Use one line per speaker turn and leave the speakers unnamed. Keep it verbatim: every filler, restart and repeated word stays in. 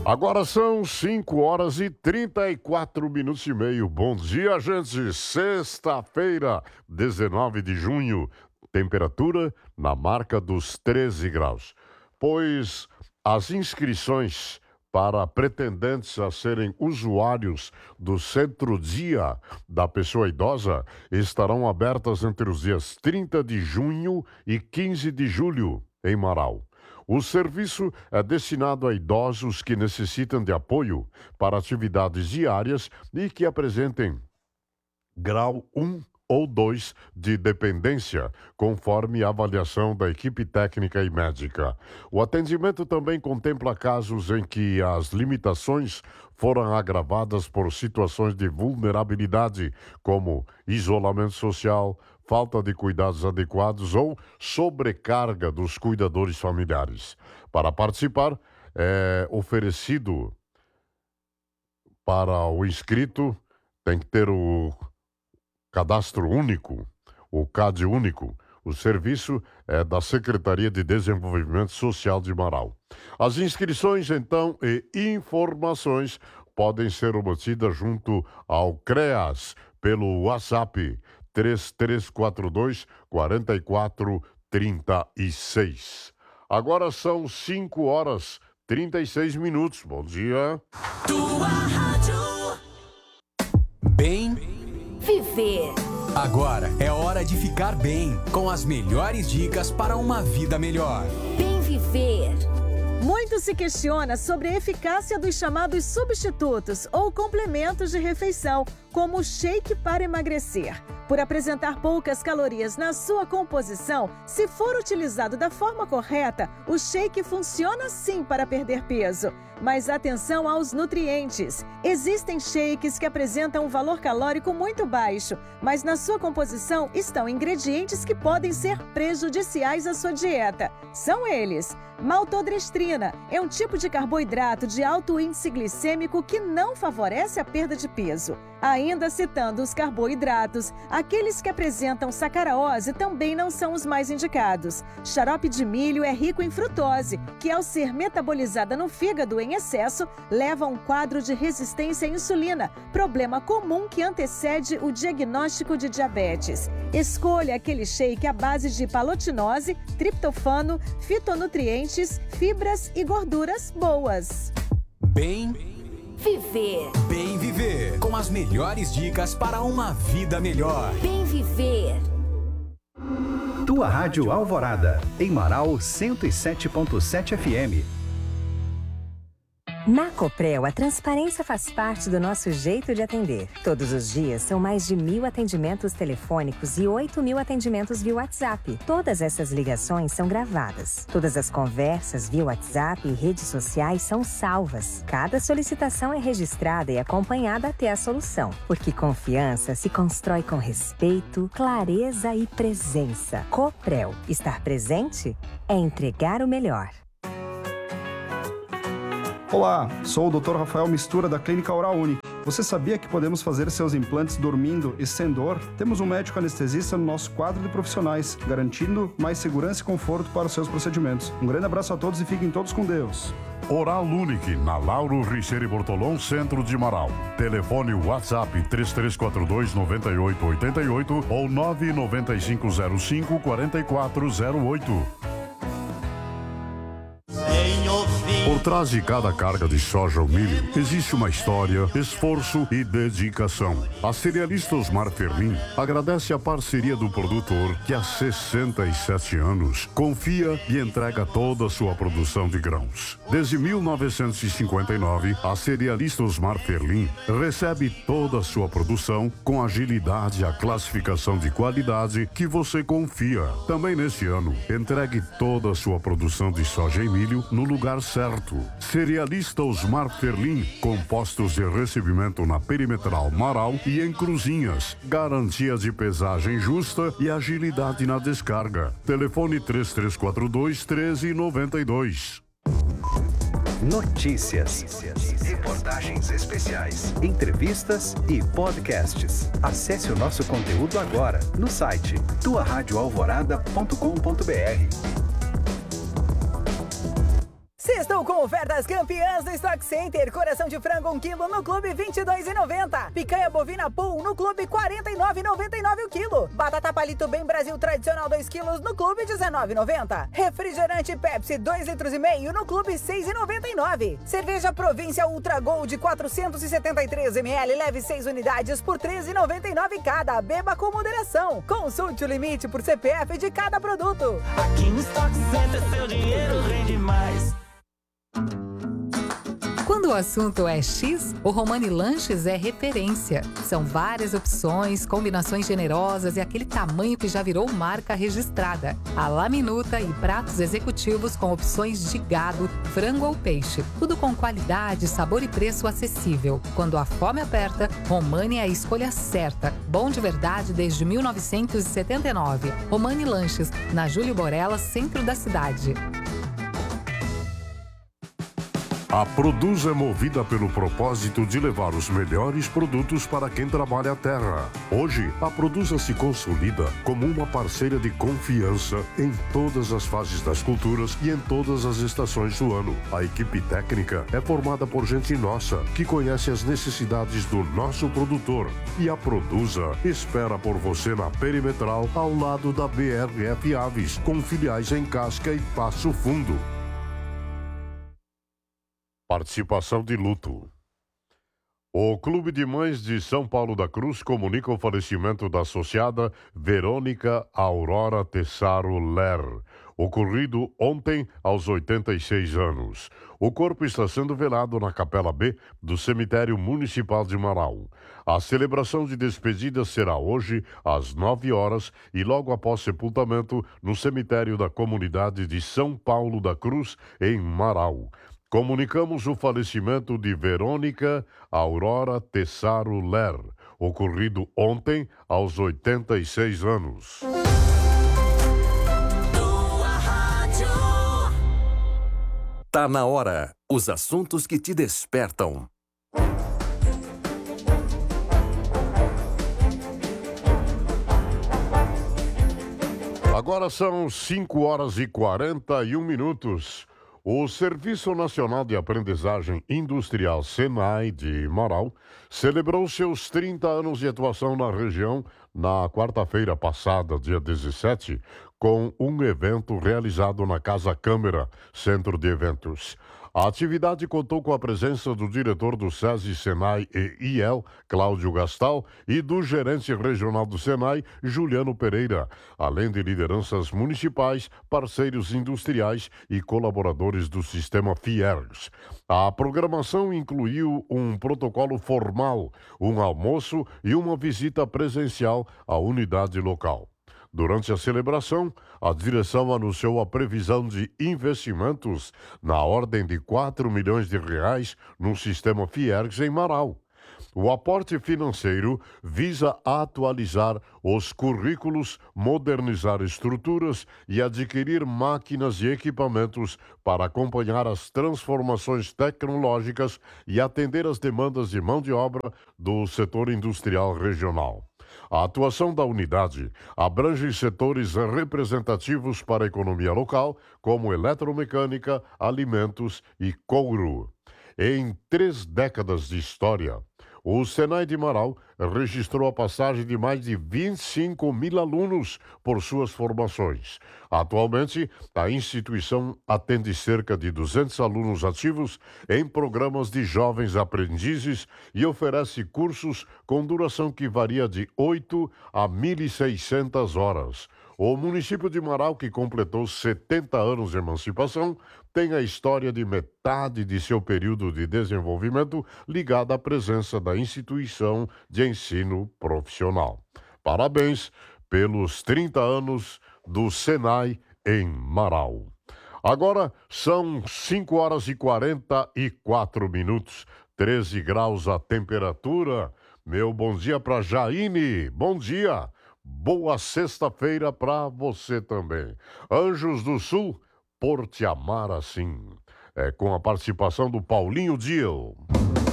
Agora são cinco horas e trinta e quatro minutos e meio. Bom dia, gente. Sexta-feira, dezenove de junho. Temperatura na marca dos treze graus. Pois as inscrições para pretendentes a serem usuários do Centro-Dia da Pessoa Idosa estarão abertas entre os dias trinta de junho e quinze de julho, em Marau. O serviço é destinado a idosos que necessitam de apoio para atividades diárias e que apresentem grau um ou dois de dependência, conforme a avaliação da equipe técnica e médica. O atendimento também contempla casos em que as limitações foram agravadas por situações de vulnerabilidade, como isolamento social, falta de cuidados adequados ou sobrecarga dos cuidadores familiares. Para participar, é oferecido para o inscrito, tem que ter o Cadastro Único, o C A D Único. O serviço é da Secretaria de Desenvolvimento Social de Marau. As inscrições, então, e informações podem ser obtidas junto ao CREAS pelo WhatsApp três três quatro dois, quatro quatro três seis. Agora são cinco horas e trinta e seis minutos. Bom dia.
Tua rádio.
Bem
viver.
Agora é hora de ficar bem, com as melhores dicas para uma vida melhor.
Bem viver.
Muito se questiona sobre a eficácia dos chamados substitutos ou complementos de refeição, como o shake para emagrecer. Por apresentar poucas calorias na sua composição, se for utilizado da forma correta, o shake funciona sim para perder peso. Mas atenção aos nutrientes. Existem shakes que apresentam um valor calórico muito baixo, mas na sua composição estão ingredientes que podem ser prejudiciais à sua dieta. São eles: maltodextrina é um tipo de carboidrato de alto índice glicêmico que não favorece a perda de peso. Ainda citando os carboidratos, aqueles que apresentam sacarose também não são os mais indicados. Xarope de milho é rico em frutose, que ao ser metabolizada no fígado em excesso, leva a um quadro de resistência à insulina, problema comum que antecede o diagnóstico de diabetes. Escolha aquele shake à base de palotinose, triptofano, fitonutrientes, fibras e gorduras boas.
Bem
viver.
Bem viver, com as melhores dicas para uma vida melhor.
Bem viver.
Tua Rádio Alvorada, em Marau cento e sete ponto sete F M.
Na Coprel, a transparência faz parte do nosso jeito de atender. Todos os dias são mais de mil atendimentos telefônicos e oito mil atendimentos via WhatsApp. Todas essas ligações são gravadas. Todas as conversas via WhatsApp e redes sociais são salvas. Cada solicitação é registrada e acompanhada até a solução. Porque confiança se constrói com respeito, clareza e presença. Coprel. Estar presente é entregar o melhor.
Olá, sou o doutor Rafael Mistura da Clínica Oral Uni. Você sabia que podemos fazer seus implantes dormindo e sem dor? Temos um médico anestesista no nosso quadro de profissionais, garantindo mais segurança e conforto para os seus procedimentos. Um grande abraço a todos e fiquem todos com Deus.
Oral Unique, na Lauro Richeiro Bortolão, centro de Marau. Telefone WhatsApp três três quatro dois, nove oito oito oito ou nove nove cinco zero cinco, quatro quatro zero oito. Por trás de cada carga de soja ou milho, existe uma história, esforço e dedicação. A cerealista Osmar Fermin agradece a parceria do produtor que há sessenta e sete anos confia e entrega toda a sua produção de grãos. Desde mil novecentos e cinquenta e nove, a cerealista Osmar Fermin recebe toda a sua produção com agilidade e a classificação de qualidade que você confia. Também neste ano, entregue toda a sua produção de soja e milho no lugar certo. Cerealista Osmar Ferlin, com postos de recebimento na Perimetral Marau e em Cruzinhas. Garantia de pesagem justa e agilidade na descarga. Telefone três três quatro dois, um três nove dois.
Notícias, reportagens especiais, entrevistas e podcasts. Acesse o nosso conteúdo agora no site tua rádio alvorada ponto com ponto br.
Sexta
Sextou com ofertas campeãs do Stock Center. Coração de frango um quilo no Clube vinte e dois reais e noventa centavos. Picanha bovina Pool no Clube quarenta e nove reais e noventa e nove centavos o quilo. Batata palito Bem Brasil tradicional dois quilos no Clube dezenove reais e noventa centavos. Refrigerante Pepsi dois litros e meio no Clube seis reais e noventa e nove centavos. Cerveja Província Ultra Gold quatrocentos e setenta e três mililitros, leve seis unidades por treze reais e noventa e nove centavos cada. Beba com moderação. Consulte o limite por C P F de cada produto.
Aqui no Stock Center seu dinheiro rende mais.
Quando o assunto é X, o Romani Lanches é referência. São várias opções, combinações generosas e aquele tamanho que já virou marca registrada. A la minuta e pratos executivos com opções de gado, frango ou peixe. Tudo com qualidade, sabor e preço acessível. Quando a fome aperta, Romani é a escolha certa. Bom de verdade desde mil novecentos e setenta e nove. Romani Lanches, na Júlio Borella, centro da cidade.
A Produz é movida pelo propósito de levar os melhores produtos para quem trabalha a terra. Hoje, a Produza se consolida como uma parceira de confiança em todas as fases das culturas e em todas as estações do ano. A equipe técnica é formada por gente nossa, que conhece as necessidades do nosso produtor. E a Produza espera por você na Perimetral, ao lado da B R F Aves, com filiais em Casca e Passo Fundo. Participação de luto. O Clube de Mães de São Paulo da Cruz comunica o falecimento da associada Verônica Aurora Tessaro Ler, ocorrido ontem aos oitenta e seis anos. O corpo está sendo velado na Capela B do Cemitério Municipal de Marau. A celebração de despedida será hoje às nove horas e logo após sepultamento no cemitério da comunidade de São Paulo da Cruz, em Marau. Comunicamos o falecimento de Verônica Aurora Tessaro Ler, ocorrido ontem aos oitenta e seis anos.
Tá na hora. Os assuntos que te despertam.
Agora são cinco horas e quarenta e um minutos. O Serviço Nacional de Aprendizagem Industrial Senai de Marau celebrou seus trinta anos de atuação na região na quarta-feira passada, dia dezessete, com um evento realizado na Casa Câmara, Centro de Eventos. A atividade contou com a presença do diretor do SESI Senai e I E L, Cláudio Gastal, e do gerente regional do Senai, Juliano Pereira, além de lideranças municipais, parceiros industriais e colaboradores do sistema FIERGS. A programação incluiu um protocolo formal, um almoço e uma visita presencial à unidade local. Durante a celebração, a direção anunciou a previsão de investimentos na ordem de quatro milhões de reais no sistema FIERGS em Marau. O aporte financeiro visa atualizar os currículos, modernizar estruturas e adquirir máquinas e equipamentos para acompanhar as transformações tecnológicas e atender às demandas de mão de obra do setor industrial regional. A atuação da unidade abrange setores representativos para a economia local, como eletromecânica, alimentos e couro. Em três décadas de história, o Senai de Marau registrou a passagem de mais de vinte e cinco mil alunos por suas formações. Atualmente, a instituição atende cerca de duzentos alunos ativos em programas de jovens aprendizes e oferece cursos com duração que varia de oito a mil e seiscentas horas. O município de Marau, que completou setenta anos de emancipação, tem a história de metade de seu período de desenvolvimento ligada à presença da instituição de ensino profissional. Parabéns pelos trinta anos do Senai em Marau. Agora são cinco horas e quarenta e quatro minutos, treze graus a temperatura. Meu bom dia para Jaine. Bom dia. Boa sexta-feira para você também. Anjos do Sul, por te amar assim. É com a participação do Paulinho Diel.